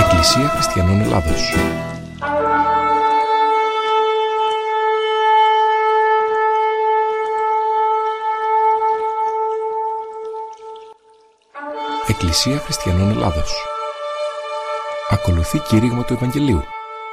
Εκκλησία Χριστιανών Ελλάδος. Εκκλησία Χριστιανών Ελλάδος. Ακολουθεί κήρυγμα του Ευαγγελίου.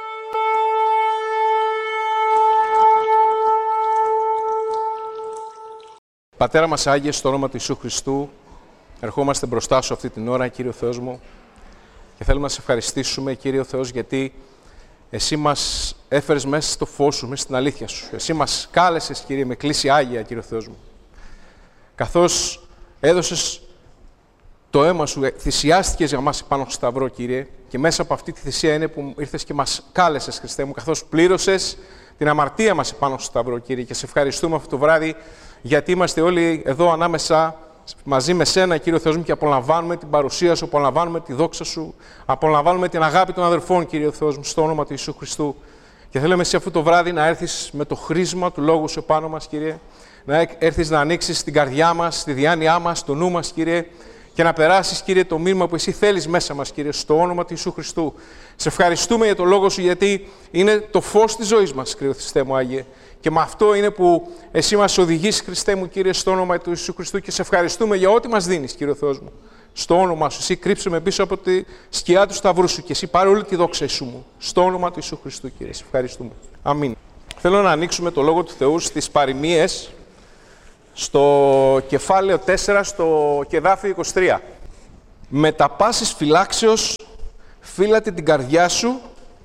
Πατέρα μας Άγιε, στο όνομα του Ιησού Χριστού, ερχόμαστε μπροστά Σου αυτή την ώρα, Κύριε Θεός μου, και θέλουμε να Σε ευχαριστήσουμε, Κύριε Θεός, γιατί Εσύ μας έφερες μέσα στο φως Σου, μέσα στην αλήθεια Σου. Εσύ μας κάλεσες, Κύριε, με κλίση Άγια, Κύριε Θεός μου. Καθώς έδωσες το αίμα Σου, θυσιάστηκες για μας πάνω στο σταυρό, Κύριε, και μέσα από αυτή τη θυσία είναι που ήρθες και μας κάλεσες, Χριστέ μου, καθώς πλήρωσες την αμαρτία μας πάνω στο σταυρό, Κύριε, και Σε ευχαριστούμε αυτό το βράδυ, γιατί είμαστε όλοι εδώ ανάμεσα μαζί με Σένα, Κύριε Θεός μου, και απολαμβάνουμε την παρουσία Σου, απολαμβάνουμε τη δόξα Σου, απολαμβάνουμε την αγάπη των αδερφών, Κύριε Θεός μου, στο όνομα του Ιησού Χριστού. Και θέλουμε εσύ αυτό το βράδυ να έρθεις με το χρήσμα του Λόγου Σου επάνω μας, Κύριε, να έρθεις να ανοίξεις την καρδιά μας, τη διάνοιά μας, το νου μας, Κύριε, και να περάσεις, Κύριε, το μήνυμα που Εσύ θέλεις μέσα μας, Κύριε, στο όνομα του Ιησού Χριστού. Σε ευχαριστούμε για το Λόγο Σου, γιατί είναι το φως της ζωής μας, Κύριε Χριστέ μου, Άγιε. Και με αυτό είναι που Εσύ μας οδηγείς, Χριστέ μου, Κύριε, στο όνομα του Ιησού Χριστού, και Σε ευχαριστούμε για ό,τι μας δίνεις, Κύριε Θεός μου. Στο όνομα Σου, Εσύ κρύψε με πίσω από τη σκιά του σταυρού Σου και Εσύ πάρε όλη τη δόξα Ιησού μου. Στο όνομα του Ιησού Χριστού, Κύριε. Σε ευχαριστούμε. Αμήν. Θέλω να ανοίξουμε το Λόγο του Θεού στις Παροιμίες, στο κεφάλαιο 4, στο κεδάφιο 23. Με τα πάσης φυλάξεως φύλατε την καρδιά σου,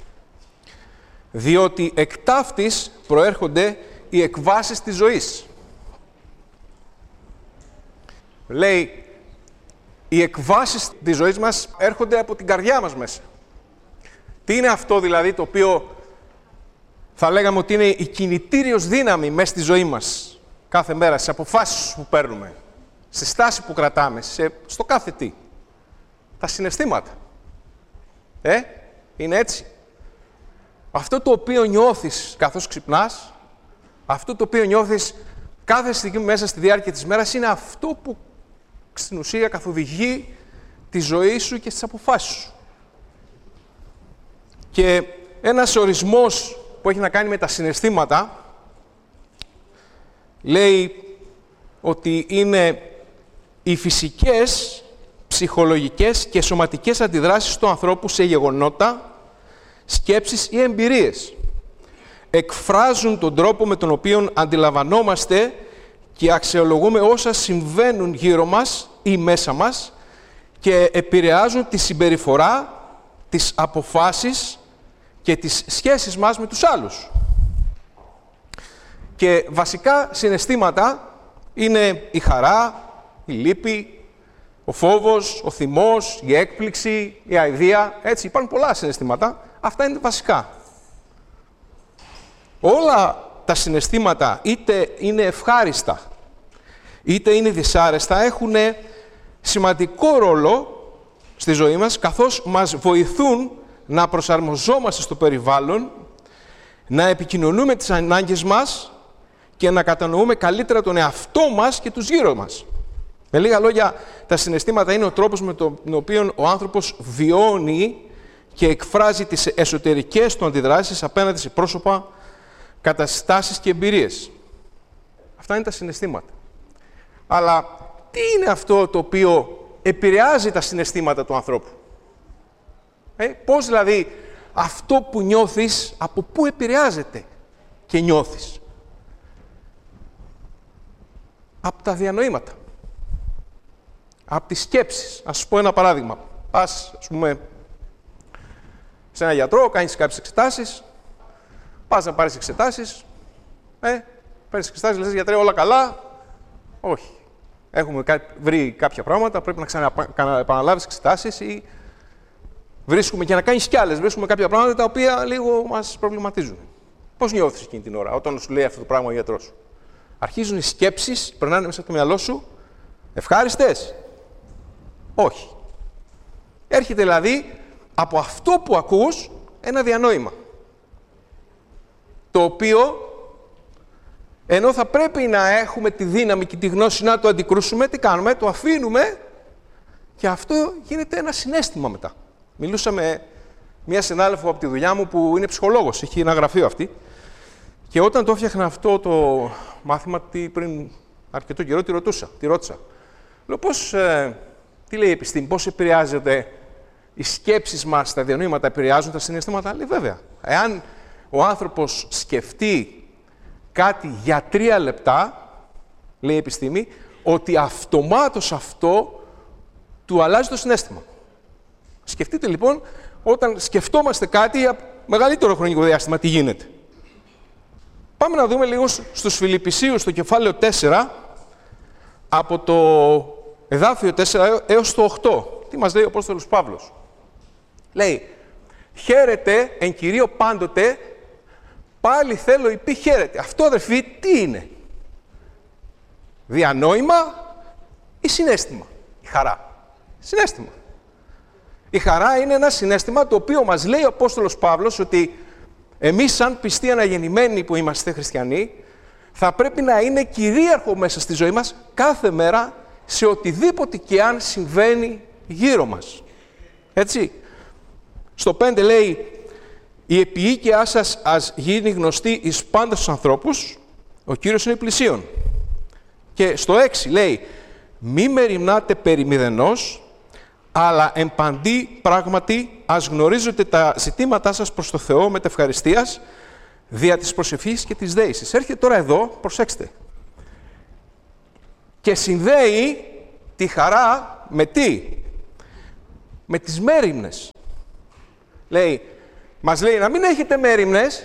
διότι εκ ταύτης προέρχονται οι εκβάσεις της ζωής. Λέει, οι εκβάσεις της ζωής μας έρχονται από την καρδιά μας μέσα. Τι είναι αυτό δηλαδή το οποίο θα λέγαμε ότι είναι η κινητήριος δύναμη μέσα στη ζωή μας κάθε μέρα, στις αποφάσεις που παίρνουμε, στη στάση που κρατάμε, στο κάθε τι. Τα συναισθήματα. Είναι έτσι. Αυτό το οποίο νιώθεις καθώς ξυπνάς, αυτό το οποίο νιώθεις κάθε στιγμή μέσα στη διάρκεια της μέρας, είναι αυτό που στην ουσία καθοδηγεί τη ζωή σου και τις αποφάσεις σου. Και ένας ορισμός που έχει να κάνει με τα συναισθήματα λέει ότι είναι οι φυσικές, ψυχολογικές και σωματικές αντιδράσεις του ανθρώπου σε γεγονότα, σκέψεις ή εμπειρίες. Εκφράζουν τον τρόπο με τον οποίο αντιλαμβανόμαστε και αξιολογούμε όσα συμβαίνουν γύρω μας ή μέσα μας και επηρεάζουν τη συμπεριφορά, τις αποφάσεις και τις σχέσεις μας με τους άλλους. Και βασικά συναισθήματα είναι η χαρά, η λύπη, ο φόβος, ο θυμός, η έκπληξη, η αηδία. Έτσι, υπάρχουν πολλά συναισθήματα. Αυτά είναι βασικά. Όλα τα συναισθήματα, είτε είναι ευχάριστα, είτε είναι δυσάρεστα, έχουν σημαντικό ρόλο στη ζωή μας, καθώς μας βοηθούν να προσαρμοζόμαστε στο περιβάλλον, να επικοινωνούμε τις ανάγκες μας και να κατανοούμε καλύτερα τον εαυτό μας και τους γύρω μας. Με λίγα λόγια, τα συναισθήματα είναι ο τρόπος με τον οποίο ο άνθρωπος βιώνει και εκφράζει τις εσωτερικές του αντιδράσεις απέναντι σε πρόσωπα, καταστάσεις και εμπειρίες. Αυτά είναι τα συναισθήματα. Αλλά τι είναι αυτό το οποίο επηρεάζει τα συναισθήματα του ανθρώπου? Πώς δηλαδή αυτό που νιώθεις, από πού επηρεάζεται και νιώθεις? Από τα διανοήματα. Από τις σκέψεις. Ας σου πω ένα παράδειγμα. Πας, ας πούμε, σε έναν γιατρό, κάνεις κάποιες εξετάσεις, πας να πάρεις εξετάσεις, παίρνεις εξετάσεις, λες, γιατρέ, όλα καλά? Όχι. Έχουμε βρει κάποια πράγματα, πρέπει να ξαναεπαναλάβεις εξετάσεις ή βρίσκουμε και να κάνεις κι άλλες. Βρίσκουμε κάποια πράγματα τα οποία λίγο μας προβληματίζουν. Πώς νιώθεις εκείνη την ώρα, όταν σου λέει αυτό το πράγμα ο γιατρός σου? Αρχίζουν οι σκέψεις, περνάνε μέσα από το μυαλό σου, ευχάριστες? Όχι. Έρχεται δηλαδή από αυτό που ακούς ένα διανόημα, το οποίο ενώ θα πρέπει να έχουμε τη δύναμη και τη γνώση να το αντικρούσουμε, τι κάνουμε? Το αφήνουμε και αυτό γίνεται ένα συναίσθημα μετά. Μιλούσαμε μία συνάδελφο από τη δουλειά μου που είναι ψυχολόγος, έχει ένα γραφείο αυτή. Και όταν το έφτιαχνα αυτό το μάθημα, πριν αρκετό καιρό, τη ρώτησα. Λέω, τι λέει η επιστήμη, πώς επηρεάζεται οι σκέψεις μας, τα διανοήματα επηρεάζουν τα συναισθήματα? Λέει, βέβαια. Εάν ο άνθρωπος σκεφτεί κάτι για 3 λεπτά, λέει η επιστήμη, ότι αυτομάτως αυτό του αλλάζει το συναίσθημα. Σκεφτείτε λοιπόν, όταν σκεφτόμαστε κάτι για μεγαλύτερο χρονικό διάστημα, τι γίνεται. Πάμε να δούμε λίγο στους Φιλιππισίους, στο κεφάλαιο 4, από το εδάφιο 4 έως το 8. Τι μας λέει ο Απόστολος Παύλος? Λέει, χαίρετε εν Κυρίω πάντοτε, πάλι θέλω υπή χαίρετε. Αυτό, αδερφοί, τι είναι? Διανόημα ή συναίσθημα? Η χαρά. Συναίσθημα. Η χαρά είναι ένα συναίσθημα το οποίο μας λέει ο Απόστολος Παύλος ότι εμείς σαν πιστοί αναγεννημένοι που είμαστε χριστιανοί θα πρέπει να είναι κυρίαρχο μέσα στη ζωή μας κάθε μέρα σε οτιδήποτε και αν συμβαίνει γύρω μας. Έτσι. Στο 5 λέει, η επιοίκειά σας ας γίνει γνωστή εις πάντας τους ανθρώπους, ο Κύριος είναι πλησίον. Και στο 6 λέει, μη μεριμνάτε περί μηδενός, αλλά εν παντί πράγματι ας γνωρίζετε τα ζητήματά σας προς το Θεό με ευχαριστίας, δια της προσευχής και της δεήσης. Έρχεται τώρα εδώ, προσέξτε, και συνδέει τη χαρά με τι? Με τις μέριμνες. Μας λέει να μην έχετε μέριμνες.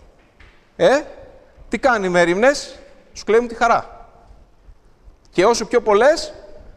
Τι κάνει οι μέριμνες? Σου κλέβουν τη χαρά. Και όσο πιο πολλές,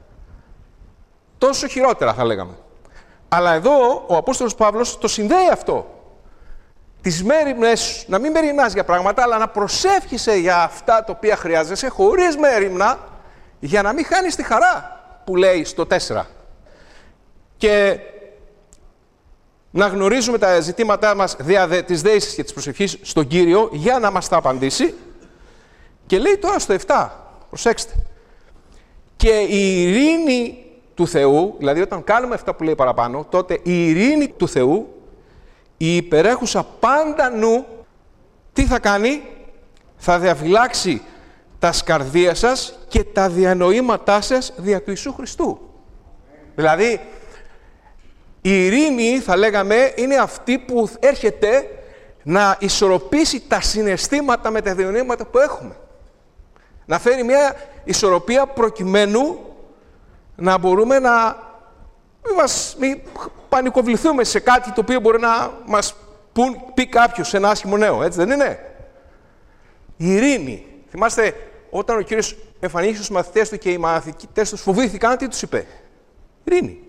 τόσο χειρότερα θα λέγαμε. Αλλά εδώ ο Απόστολος Παύλος το συνδέει αυτό. Τις μέριμνες, να μην μεριμνάς για πράγματα, αλλά να προσεύχεσαι για αυτά τα οποία χρειάζεσαι, χωρίς μέριμνα, για να μην χάνεις τη χαρά, που λέει στο 4. Και να γνωρίζουμε τα ζητήματά μας δια της δεήσης και της προσευχής στον Κύριο, για να μας τα απαντήσει. Και λέει τώρα στο 7, προσέξτε, και η ειρήνη του Θεού, δηλαδή όταν κάνουμε αυτά που λέει παραπάνω, τότε η ειρήνη του Θεού, η υπερέχουσα πάντα νου, τι θα κάνει? Θα διαφυλάξει τα σκαρδία σας και τα διανοήματά σας δια του Ιησού Χριστού. Δηλαδή, η ειρήνη, θα λέγαμε, είναι αυτή που έρχεται να ισορροπήσει τα συναισθήματα με τα διανοήματα που έχουμε. Να φέρει μια ισορροπία προκειμένου να μπορούμε να μην πανικοβληθούμε σε κάτι το οποίο μπορεί να μας πει κάποιος ένα άσχημο νέο, έτσι δεν είναι? Η ειρήνη. Θυμάστε, όταν ο Κύριος εμφανίστηκε στους μαθητές του και οι μαθητές τους φοβήθηκαν, τι τους είπε? Ειρήνη.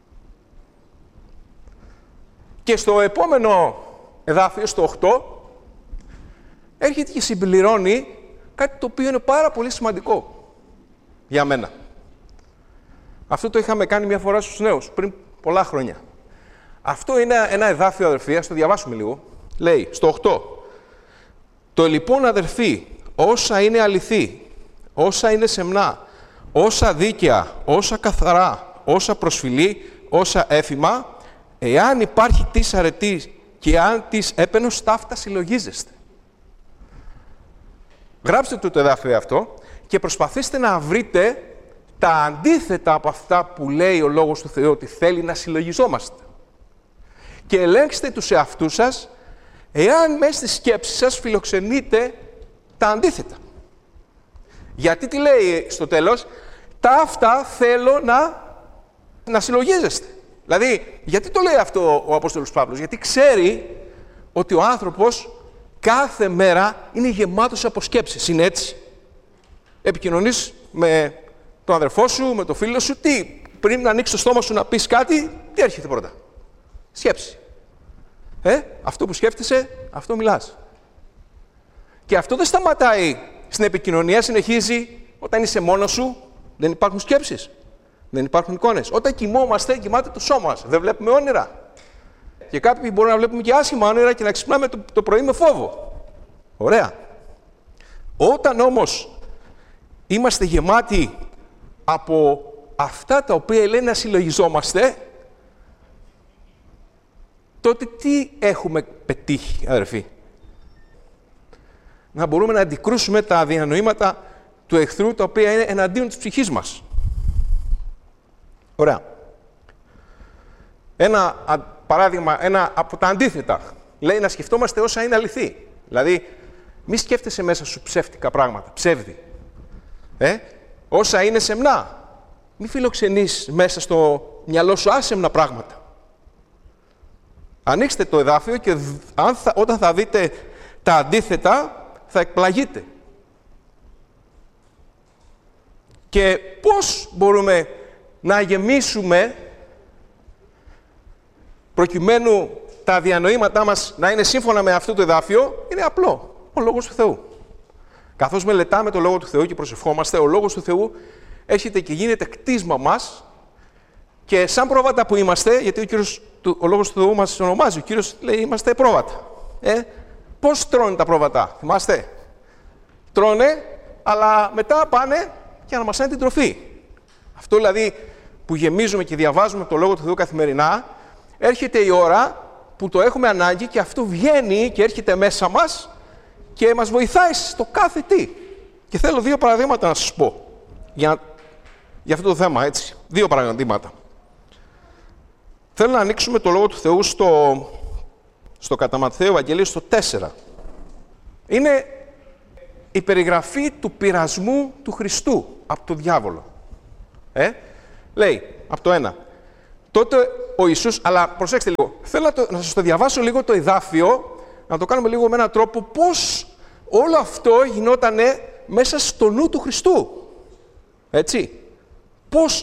Και στο επόμενο εδάφιο, στο 8, έρχεται και συμπληρώνει κάτι το οποίο είναι πάρα πολύ σημαντικό για μένα. Αυτό το είχαμε κάνει μια φορά στους νέους, πριν πολλά χρόνια. Αυτό είναι ένα εδάφιο, αδερφοί, ας το διαβάσουμε λίγο. Λέει, στο 8, το λοιπόν, αδερφοί, όσα είναι αληθή, όσα είναι σεμνά, όσα δίκαια, όσα καθαρά, όσα προσφυλή, όσα έφημα, εάν υπάρχει της αρετής και αν της έπαινος, ταύτα συλλογίζεστε. Γράψτε το εδάφιο αυτό και προσπαθήστε να βρείτε τα αντίθετα από αυτά που λέει ο Λόγος του Θεού ότι θέλει να συλλογιζόμαστε. Και ελέγξτε τους εαυτούς σας, εάν μέσα στη σκέψη σας φιλοξενείτε τα αντίθετα. Γιατί τι λέει στο τέλος? Ταύτα θέλω να συλλογίζεστε. Δηλαδή, γιατί το λέει αυτό ο Απόστολος Παύλος? Γιατί ξέρει ότι ο άνθρωπος κάθε μέρα είναι γεμάτος από σκέψεις. Είναι έτσι? Επικοινωνείς με τον αδερφό σου, με τον φίλο σου, τι? Πριν να ανοίξεις το στόμα σου να πεις κάτι, τι έρχεται πρώτα? Σκέψη. Αυτό που σκέφτεσαι, αυτό μιλάς. Και αυτό δεν σταματάει στην επικοινωνία, συνεχίζει όταν είσαι μόνος σου, δεν υπάρχουν σκέψεις, δεν υπάρχουν εικόνες. Όταν κοιμόμαστε, κοιμάται το σώμα μας, δεν βλέπουμε όνειρα. Και κάποιοι μπορούν να βλέπουμε και άσχημα όνειρα και να ξυπνάμε το πρωί με φόβο. Ωραία. Όταν όμως είμαστε γεμάτοι από αυτά τα οποία λένε να συλλογιζόμαστε, τότε τι έχουμε πετύχει, αδερφοί? Να μπορούμε να αντικρούσουμε τα διανοήματα του εχθρού, τα οποία είναι εναντίον της ψυχής μας. Ωραία. Ένα παράδειγμα, ένα από τα αντίθετα, λέει να σκεφτόμαστε όσα είναι αληθή. Δηλαδή, μη σκέφτεσαι μέσα σου ψεύτικα πράγματα, ψεύδι. Όσα είναι σεμνά. Μη φιλοξενείς μέσα στο μυαλό σου άσεμνα πράγματα. Ανοίξτε το εδάφιο και όταν θα δείτε τα αντίθετα, θα εκπλαγείτε. Και πώς μπορούμε να γεμίσουμε προκειμένου τα διανοήματά μας να είναι σύμφωνα με αυτό το εδάφιο? Είναι απλό. Ο Λόγος του Θεού. Καθώς μελετάμε το Λόγο του Θεού και προσευχόμαστε, ο Λόγος του Θεού έρχεται και γίνεται κτίσμα μας και σαν πρόβατα που είμαστε, γιατί ο Λόγος του Θεού μας ονομάζει, ο Κύριος λέει είμαστε πρόβατα. Πώς τρώνε τα πρόβατα, θυμάστε? Τρώνε, αλλά μετά πάνε και αναμασάνε την τροφή. Αυτό δηλαδή που γεμίζουμε και διαβάζουμε το Λόγο του Θεού καθημερινά, έρχεται η ώρα που το έχουμε ανάγκη και αυτό βγαίνει και έρχεται μέσα μας και μας βοηθάει στο κάθε τι. Και θέλω 2 παραδείγματα να σας πω για αυτό το θέμα, έτσι. 2 παραδείγματα. Θέλω να ανοίξουμε το Λόγο του Θεού στο κατά Ματθαίου Ευαγγελίου στο 4. Είναι η περιγραφή του πειρασμού του Χριστού από τον διάβολο. Λέει, από το 1. Τότε ο Ιησούς, αλλά προσέξτε λίγο, θέλω να σας το διαβάσω λίγο το εδάφιο, να το κάνουμε λίγο με έναν τρόπο πώς όλο αυτό γινότανε μέσα στο νου του Χριστού. Έτσι. Πώς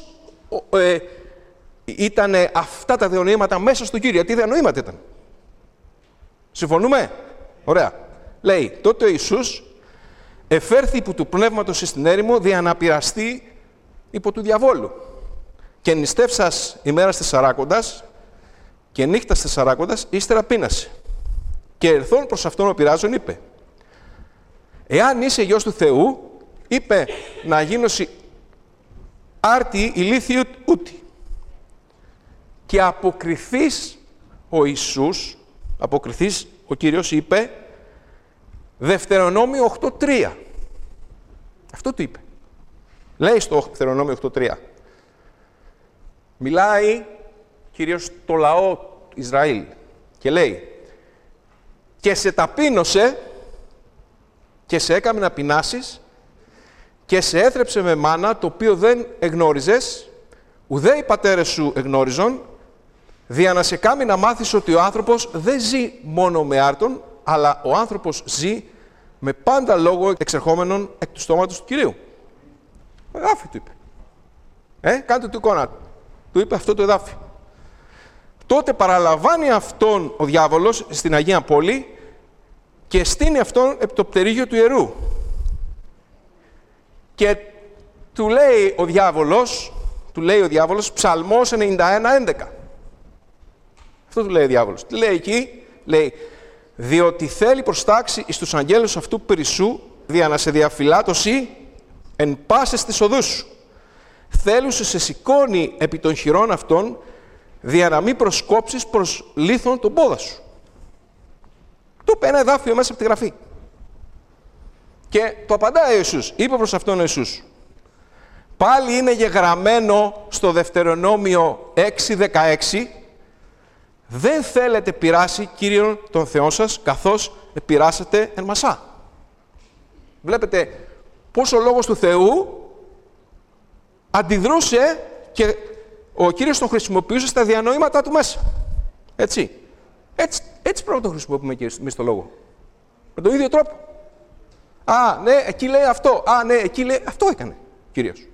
ήτανε αυτά τα διανοήματα μέσα στον Κύριο. Τι διανοήματα ήταν? Συμφωνούμε? Ωραία. Λέει, τότε ο Ιησούς εφέρθη υπό του πνεύματος στην έρημο δια να πειραστεί υπό του διαβόλου. Και νηστεύσας ημέρας τεσσαράκοντας και νύχτας τεσσαράκοντας, ύστερα πείνασε. Και ερθών προς αυτόν ο πειράζων είπε, εάν είσαι Υιός του Θεού, είπε να γίνωσι άρτη ηλίθιου ούτη. Και αποκριθείς ο Ιησούς, αποκριθείς ο Κύριος είπε, Δευτερονόμιο 8.3. Αυτό του είπε. Λέει στο Δευτερονόμιο 8.3. Μιλάει κυρίως το λαό Ισραήλ και λέει και σε ταπείνωσε και σε έκαμε να πεινάσεις και σε έθρεψε με μάνα το οποίο δεν εγνώριζες, ουδέ οι πατέρες σου εγνώριζον, δια να σε κάμει να μάθεις ότι ο άνθρωπος δεν ζει μόνο με άρτον, αλλά ο άνθρωπος ζει με πάντα λόγο εξερχόμενον εκ του στόματος του Κυρίου. Το εδάφιο του είπε. Κάντε του εικόνα. Του είπε αυτό το εδάφιο. Τότε παραλαμβάνει αυτόν ο διάβολος στην Αγία Πόλη και στείνει αυτόν επί το πτερίγιο του ιερού. Και του λέει ο διάβολος, Ψαλμός 91:11. Αυτό του λέει ο διάβολος. Τι λέει εκεί? Λέει, διότι θέλει προστάξει εις τους αγγέλους αυτού περισσού, δια να σε διαφυλάτωση εν πάσες της οδούς σου. Θέλουσε σε σηκώνει επί των χειρών αυτών, δια να μην προσκόψεις προς λίθον τον πόδα σου. Του είπε ένα εδάφιο μέσα από τη Γραφή. Και το απαντάει ο Ιησούς. Είπε προς αυτόν ο Ιησούς. Πάλι είναι γεγραμμένο στο Δευτερονόμιο 6:16, δεν θέλετε πειράσει Κύριον τον Θεό σας, καθώς πειράσατε εν μασά. Βλέπετε πώς ο Λόγος του Θεού αντιδρούσε και ο Κύριος τον χρησιμοποιούσε στα διανοήματά του μέσα. Έτσι πρέπει να τον χρησιμοποιούμε και εμείς το Λόγο. Με τον ίδιο τρόπο. Α, ναι, εκεί λέει αυτό. Α, ναι, εκεί λέει... Αυτό έκανε ο Κύριος.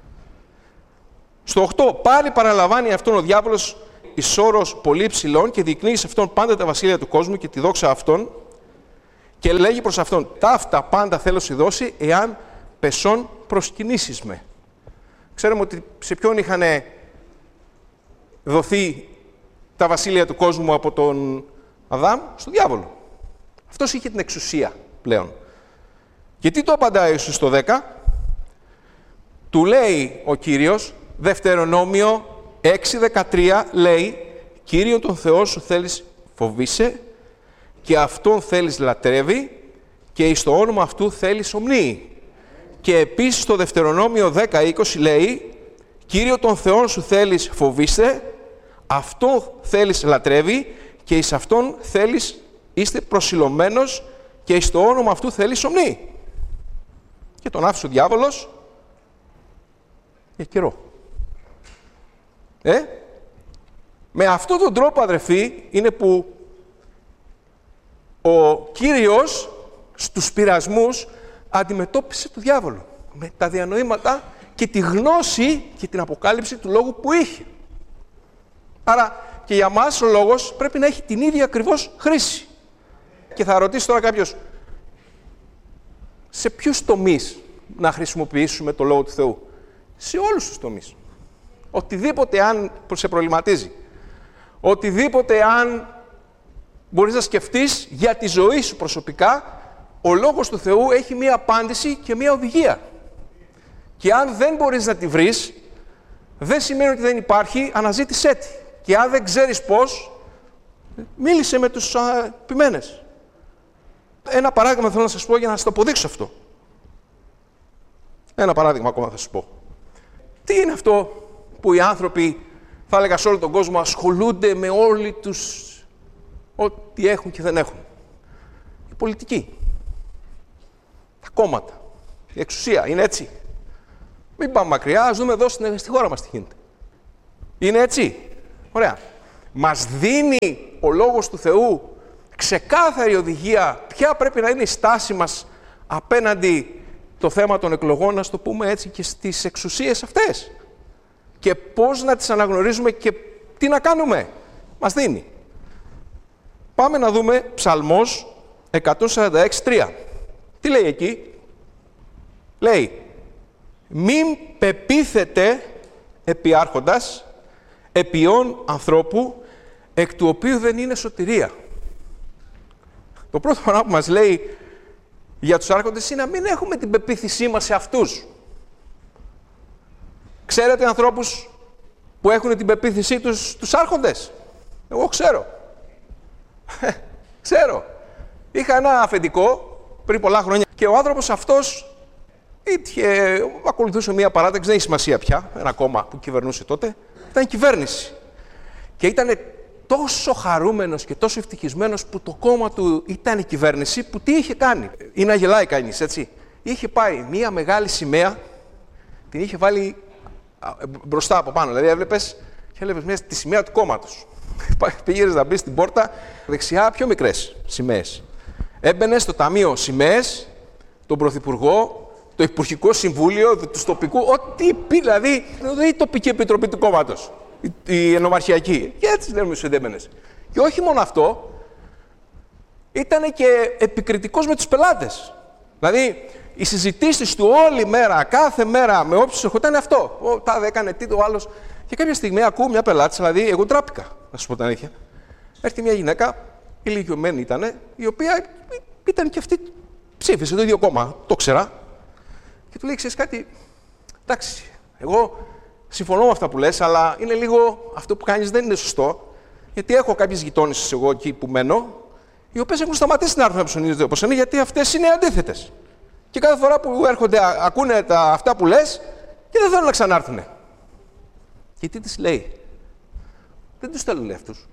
Στο 8, πάλι παραλαμβάνει αυτόν ο διάβολος εις όρος πολύ ψηλών και δεικνύει σε αυτόν πάντα τα βασίλεια του κόσμου και τη δόξα αυτών και λέγει προς αυτόν, ταύτα πάντα θέλω σου δώσει εάν πεσόν προσκυνήσεις με. Ξέρουμε ότι σε ποιον είχαν δοθεί τα βασίλεια του κόσμου από τον Αδάμ? Στον διάβολο. Αυτός είχε την εξουσία πλέον. Και τι το απαντάει ο Ιησούς στο 10? Του λέει ο Κύριος, Δευτερονόμιο 6:13 λέει, Κύριον τον Θεό σου θέλεις φοβείσαι και αυτόν θέλεις λατρεύει και εις το όνομα αυτού θέλεις ομνίει. Και επίσης στο Δευτερονόμιο 10-20 λέει Κύριο τον Θεόν σου θέλεις φοβείσαι, αυτόν θέλεις λατρεύει και εις αυτόν θέλεις είστε προσιλωμένος και εις το όνομα αυτού θέλεις ομνίει. Και τον άφησε ο διάβολος για καιρό. Με αυτόν τον τρόπο, αδερφοί, είναι που ο Κύριος στους πειρασμούς αντιμετώπισε τον διάβολο. Με τα διανοήματα και τη γνώση και την αποκάλυψη του λόγου που είχε. Άρα και για μας ο λόγος πρέπει να έχει την ίδια ακριβώς χρήση. Και θα ρωτήσει τώρα κάποιος, σε ποιους τομείς να χρησιμοποιήσουμε το Λόγο του Θεού? Σε όλους τους τομείς. Οτιδήποτε αν σε προβληματίζει, οτιδήποτε αν μπορείς να σκεφτείς για τη ζωή σου προσωπικά, ο Λόγος του Θεού έχει μία απάντηση και μία οδηγία. Και αν δεν μπορείς να τη βρεις, δεν σημαίνει ότι δεν υπάρχει, αναζήτησέ τη. Και αν δεν ξέρεις πώς, μίλησε με τους επιμένες. Ένα παράδειγμα θέλω να σας πω για να σας το αποδείξω αυτό. Ένα παράδειγμα ακόμα θα σας πω. Τι είναι αυτό που οι άνθρωποι, θα έλεγα σε όλο τον κόσμο, ασχολούνται με όλοι τους ό,τι έχουν και δεν έχουν? Η πολιτική. Τα κόμματα. Η εξουσία. Είναι έτσι? Μην πάμε μακριά, ας δούμε εδώ στη χώρα μας τι γίνεται. Είναι έτσι? Ωραία. Μας δίνει ο Λόγος του Θεού ξεκάθαρη οδηγία ποια πρέπει να είναι η στάση μας απέναντι το θέμα των εκλογών, να το πούμε έτσι, και στις εξουσίες αυτές. Και πώς να τις αναγνωρίζουμε και τι να κάνουμε. Μας δίνει. Πάμε να δούμε Ψαλμός 146:3. Τι λέει εκεί? Λέει, μην πεπίθετε επί άρχοντας, επιών ανθρώπου, εκ του οποίου δεν είναι σωτηρία. Το πρώτο πράγμα που μας λέει για τους άρχοντες είναι να μην έχουμε την πεποίθησή μας σε αυτούς. Ξέρετε ανθρώπους που έχουν την πεποίθησή τους στους άρχοντες? Εγώ ξέρω. Ξέρω. Είχα ένα αφεντικό πριν πολλά χρόνια και ο άνθρωπος αυτός ακολουθούσε μία παράταξη, δεν έχει σημασία πια, ένα κόμμα που κυβερνούσε τότε, ήταν κυβέρνηση. Και ήταν τόσο χαρούμενος και τόσο ευτυχισμένος που το κόμμα του ήταν η κυβέρνηση, που τι είχε κάνει? Είναι αγελάει κανείς, έτσι. Είχε πάει μία μεγάλη σημαία, την είχε βάλει μπροστά από πάνω, δηλαδή έβλεπες τη σημαία του κόμματος. Πήγες να μπει στην πόρτα, δεξιά πιο μικρές σημαίες. Έμπαινε στο ταμείο σημαίες, τον πρωθυπουργό, το Υπουργικό Συμβούλιο, του τοπικού, ό,τι πει, δηλαδή η τοπική επιτροπή του κόμματος, η ενομαρχιακή. Και έτσι λέμε στους εντέμενες. Και όχι μόνο αυτό, ήταν και επικριτικός με τους πελάτες. Δηλαδή, οι συζητήσεις του όλη μέρα, κάθε μέρα, με όποιους ερχόταν αυτό. Ο τάδε έκανε τι, το άλλος. Και κάποια στιγμή ακούω μια πελάτη, δηλαδή, εγώ τράπηκα, να σου πω την αλήθεια. Έρχεται μια γυναίκα, ηλικιωμένη ήταν, η οποία ήταν και αυτή, ψήφισε το ίδιο κόμμα, το ξέρα. Και του λέει, ξέρεις κάτι, εντάξει, εγώ συμφωνώ με αυτά που λες, αλλά είναι λίγο, αυτό που κάνεις δεν είναι σωστό, γιατί έχω κάποιες γειτόνισσες εγώ εκεί που μένω, οι οποίες έχουν σταματήσει να έρθουν να ψωνίζονται όπως είναι, γιατί αυτές είναι αντίθετες. Και κάθε φορά που έρχονται, ακούνε αυτά που λες και δεν θέλουν να ξανάρθουν. Και τι της λέει? Δεν τους θέλουν αυτούς.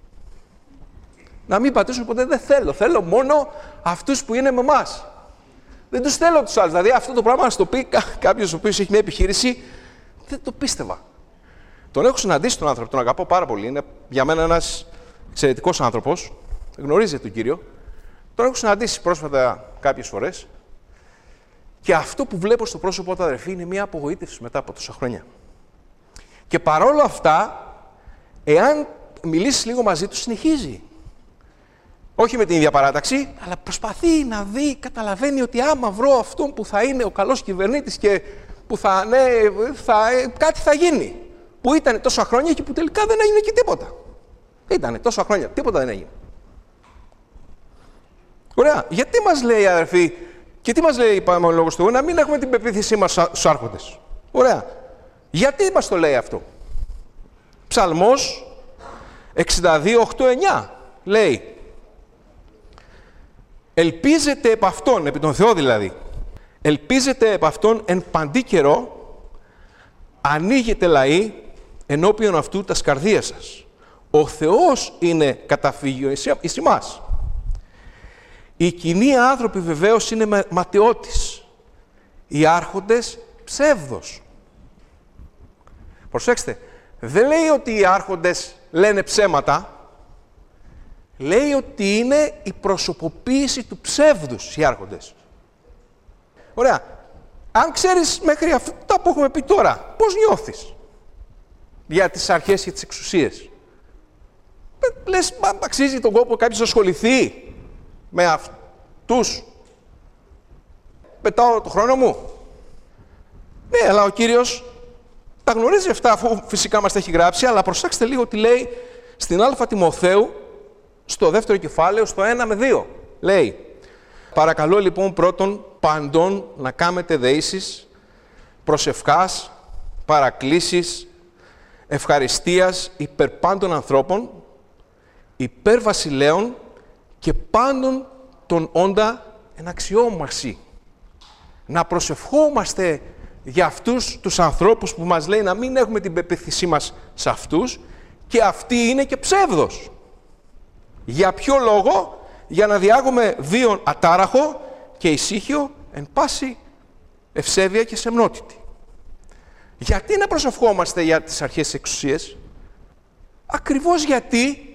Να μην πατήσουν ποτέ, δεν θέλω. Θέλω μόνο αυτούς που είναι με εμάς. Δεν τους θέλω τους άλλους. Δηλαδή αυτό το πράγμα να στο πει κάποιος ο οποίος έχει μια επιχείρηση, δεν το πίστευα. Τον έχω συναντήσει τον άνθρωπο, τον αγαπώ πάρα πολύ. Είναι για μένα ένας εξαιρετικός άνθρωπος. Γνωρίζει τον Κύριο. Τον έχω συναντήσει πρόσφατα κάποιες φορές. Και αυτό που βλέπω στο πρόσωπό του, αδερφή, είναι μια απογοήτευση μετά από τόσα χρόνια. Και παρόλα αυτά, εάν μιλήσεις λίγο μαζί του, συνεχίζει. Όχι με την ίδια παράταξη, αλλά προσπαθεί να δει, καταλαβαίνει ότι άμα βρω αυτόν που θα είναι ο καλός κυβερνήτης και που κάτι θα γίνει. Που ήταν τόσα χρόνια και που τελικά δεν έγινε και τίποτα. Ήτανε τόσα χρόνια, τίποτα δεν έγινε. Ωραία. Γιατί μας λέει, αδερφοί, και τι μας λέει, πάμε ο Λόγος του Θεού, να μην έχουμε την πεποίθησή μας στους άρχοντες. Ωραία. Γιατί μας το λέει αυτό? Ψαλμός 62:8-9. λέει «Ελπίζετε επ' Αυτόν», επί τον Θεό δηλαδή, «ελπίζετε επ' Αυτόν εν παντή καιρό, ανοίγετε λαοί ενώπιον Αυτού τας καρδίας σας. Ο Θεός είναι καταφύγιο εις ημάς. Οι κοινοί άνθρωποι βεβαίως είναι ματαιότης, οι άρχοντες ψεύδος». Προσέξτε, δεν λέει ότι οι άρχοντες λένε ψέματα, λέει ότι είναι η προσωποποίηση του ψεύδους οι άρχοντες. Ωραία. Αν ξέρεις μέχρι αυτά που έχουμε πει τώρα, πώς νιώθεις για τις αρχές και τις εξουσίες? Λες, αξίζει τον κόπο κάποιος να ασχοληθεί με αυτούς? Πετάω το χρόνο μου. Ναι, αλλά ο Κύριος τα γνωρίζει αυτά, αφού φυσικά μας τα έχει γράψει, αλλά προσέξτε λίγο τι λέει στην Α Τιμοθέου, στο 2ο κεφάλαιο, στο 1 με 2. Λέει, «Παρακαλώ λοιπόν πρώτον παντών να κάμετε δεήσεις, προσευχάς, παρακλήσεις, ευχαριστίας υπέρ πάντων ανθρώπων, υπέρ βασιλέων και πάντων των όντα εν αξιόμαση». Να προσευχόμαστε για αυτούς τους ανθρώπους που μας λέει να μην έχουμε την πεποίθησή μας σε αυτούς, και αυτοί είναι και ψεύδος. Για ποιο λόγο? Για να διάγουμε βίον ατάραχο και ησύχιο εν πάση ευσέβεια και σεμνότητη. Γιατί να προσευχόμαστε για τις αρχές της εξουσίας? Ακριβώς γιατί